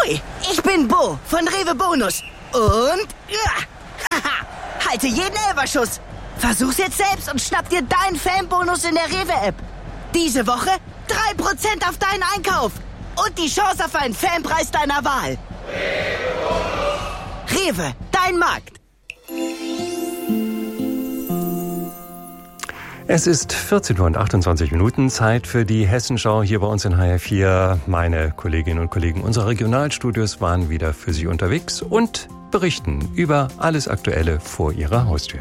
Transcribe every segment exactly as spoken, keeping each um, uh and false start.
Ahoi, ich bin Bo von Rewe Bonus. Und... Ja, haha, halte jeden Elferschuss. Versuch's jetzt selbst und schnapp dir deinen Fanbonus in der Rewe-App. Diese Woche drei Prozent auf deinen Einkauf. Und die Chance auf einen Fanpreis deiner Wahl. Rewe, dein Markt. Es ist vierzehn Uhr und achtundzwanzig Minuten, Zeit für die Hessenschau hier bei uns in H R vier. Meine Kolleginnen und Kollegen unserer Regionalstudios waren wieder für Sie unterwegs und berichten über alles Aktuelle vor Ihrer Haustür.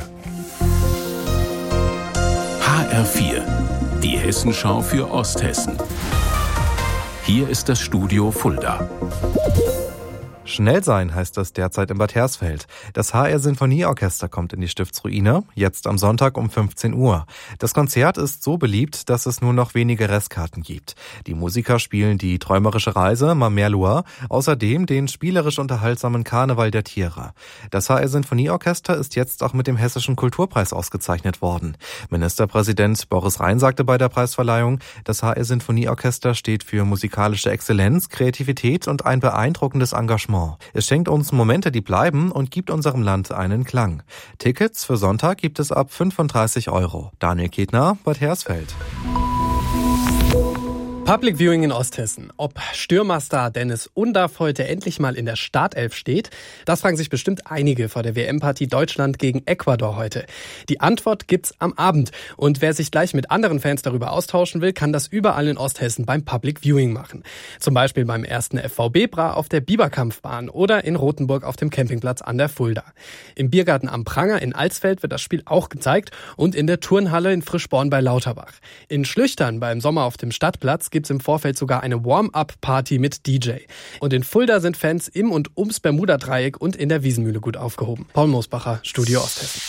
H R vier, die Hessenschau für Osthessen. Hier ist das Studio Fulda. Schnell sein heißt das derzeit in Bad Hersfeld. Das H R-Sinfonieorchester kommt in die Stiftsruine, jetzt am Sonntag um fünfzehn Uhr. Das Konzert ist so beliebt, dass es nur noch wenige Restkarten gibt. Die Musiker spielen die träumerische Reise Ma Mère Loire, außerdem den spielerisch unterhaltsamen Karneval der Tiere. Das H R-Sinfonieorchester ist jetzt auch mit dem Hessischen Kulturpreis ausgezeichnet worden. Ministerpräsident Boris Rhein sagte bei der Preisverleihung, das H R-Sinfonieorchester steht für musikalische Exzellenz, Kreativität und ein beeindruckendes Engagement. Es schenkt uns Momente, die bleiben und gibt unserem Land einen Klang. Tickets für Sonntag gibt es ab fünfunddreißig Euro. Daniel Ketner, Bad Hersfeld. Public Viewing in Osthessen. Ob Stürmerstar Dennis Undaff heute endlich mal in der Startelf steht, das fragen sich bestimmt einige vor der W M-Partie Deutschland gegen Ecuador heute. Die Antwort gibt's am Abend. Und wer sich gleich mit anderen Fans darüber austauschen will, kann das überall in Osthessen beim Public Viewing machen. Zum Beispiel beim ersten F V B-Bra auf der Biberkampfbahn oder in Rothenburg auf dem Campingplatz an der Fulda. Im Biergarten am Pranger in Alsfeld wird das Spiel auch gezeigt und in der Turnhalle in Frischborn bei Lauterbach. In Schlüchtern beim Sommer auf dem Stadtplatz gibt's im Vorfeld sogar eine Warm-Up-Party mit D J. Und in Fulda sind Fans im und ums Bermuda-Dreieck und in der Wiesenmühle gut aufgehoben. Paul Moosbacher, Studio Osthessen.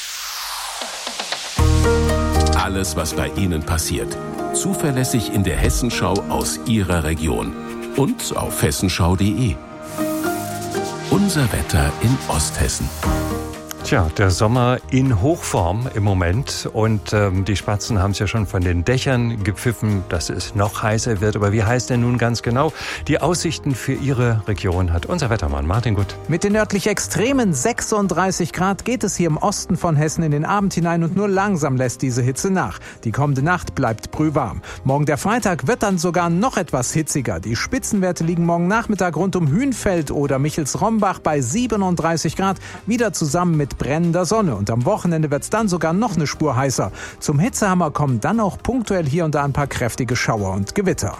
Alles, was bei Ihnen passiert. Zuverlässig in der Hessenschau aus Ihrer Region. Und auf hessenschau punkt de. Unser Wetter in Osthessen. Tja, der Sommer in Hochform im Moment und ähm, die Spatzen haben es ja schon von den Dächern gepfiffen, dass es noch heißer wird. Aber wie heiß denn nun ganz genau? Die Aussichten für Ihre Region hat unser Wettermann Martin Gut. Mit den nördlich extremen sechsunddreißig Grad geht es hier im Osten von Hessen in den Abend hinein und nur langsam lässt diese Hitze nach. Die kommende Nacht bleibt brühwarm. Morgen der Freitag wird dann sogar noch etwas hitziger. Die Spitzenwerte liegen morgen Nachmittag rund um Hünfeld oder Michels-Rombach bei siebenunddreißig Grad, wieder zusammen mit brennender Sonne. Und am Wochenende wird es dann sogar noch eine Spur heißer. Zum Hitzehammer kommen dann auch punktuell hier und da ein paar kräftige Schauer und Gewitter.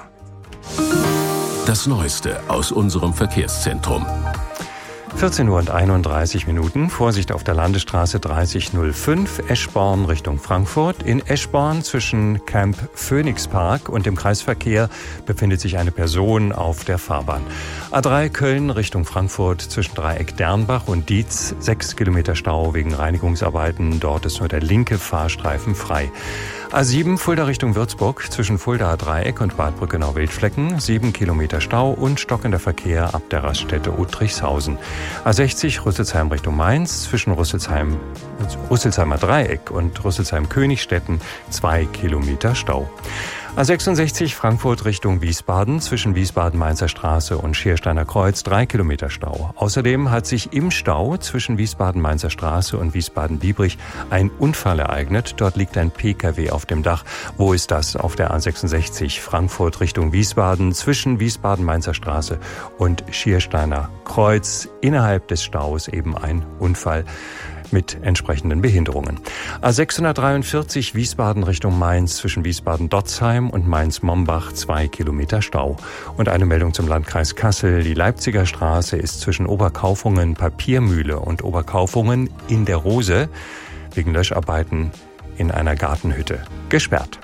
Das Neueste aus unserem Verkehrszentrum. vierzehn Uhr und einunddreißig Minuten. Vorsicht auf der Landesstraße dreißig null fünf, Eschborn Richtung Frankfurt. In Eschborn zwischen Camp Phoenix Park und dem Kreisverkehr befindet sich eine Person auf der Fahrbahn. A drei Köln Richtung Frankfurt zwischen Dreieck Dernbach und Dietz. Sechs Kilometer Stau wegen Reinigungsarbeiten. Dort ist nur der linke Fahrstreifen frei. A sieben Fulda Richtung Würzburg zwischen Fulda Dreieck und Bad Brückenau-Wildflecken. Sieben Kilometer Stau und stockender Verkehr ab der Raststätte Uttrichshausen. A sechzig Rüsselsheim Richtung Mainz zwischen Rüsselsheim, Rüsselsheimer Dreieck und Rüsselsheim-Königstetten zwei Kilometer Stau. A sechsundsechzig Frankfurt Richtung Wiesbaden zwischen Wiesbaden-Mainzer Straße und Schiersteiner Kreuz drei Kilometer Stau. Außerdem hat sich im Stau zwischen Wiesbaden-Mainzer Straße und Wiesbaden-Biebrich ein Unfall ereignet. Dort liegt ein P K W auf dem Dach. Wo ist das? Auf der A sechsundsechzig Frankfurt Richtung Wiesbaden zwischen Wiesbaden-Mainzer Straße und Schiersteiner Kreuz. Innerhalb des Staus eben ein Unfall mit entsprechenden Behinderungen. A sechshundertdreiundvierzig Wiesbaden Richtung Mainz zwischen Wiesbaden-Dotzheim und Mainz-Mombach zwei Kilometer Stau. Und eine Meldung zum Landkreis Kassel. Die Leipziger Straße ist zwischen Oberkaufungen Papiermühle und Oberkaufungen in der Rose wegen Löscharbeiten in einer Gartenhütte gesperrt.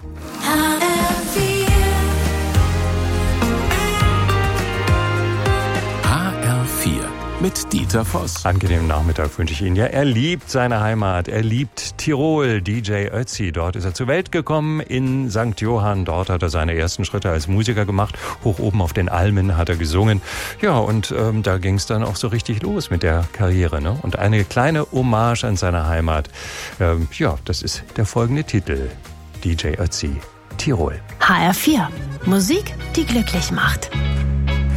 Mit Dieter Voss. Angenehmen Nachmittag wünsche ich Ihnen. Ja, er liebt seine Heimat. Er liebt Tirol. D J Ötzi. Dort ist er zur Welt gekommen in Sankt Johann. Dort hat er seine ersten Schritte als Musiker gemacht. Hoch oben auf den Almen hat er gesungen. Ja, und ähm, da ging es dann auch so richtig los mit der Karriere. Ne? Und eine kleine Hommage an seine Heimat. Ähm, ja, das ist der folgende Titel. D J Ötzi, Tirol. H R vier. Musik, die glücklich macht.